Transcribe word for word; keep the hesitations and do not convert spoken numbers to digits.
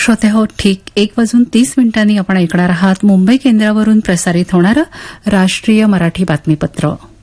श्रोते हो, ठीक एक वाजून तीस मिनिटांनी आपण ऐकणार आहात मुंबई केंद्रावरून प्रसारित होणारं राष्ट्रीय मराठी बातमीपत्र.